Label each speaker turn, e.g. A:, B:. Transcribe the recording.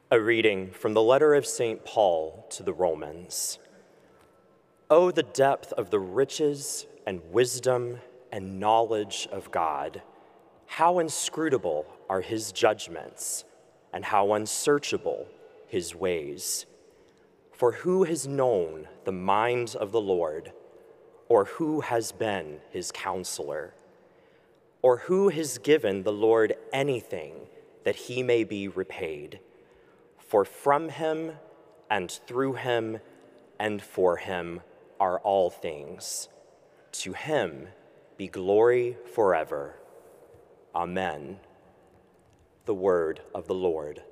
A: A reading from the letter of St. Paul to the Romans. Oh, the depth of the riches and wisdom and knowledge of God! How inscrutable are his judgments, and how unsearchable his ways. For who has known the mind of the Lord, or who has been his counselor? Or who has given the Lord anything that he may be repaid? For from him and through him and for him are all things. To him be glory forever. Amen. The word of the Lord.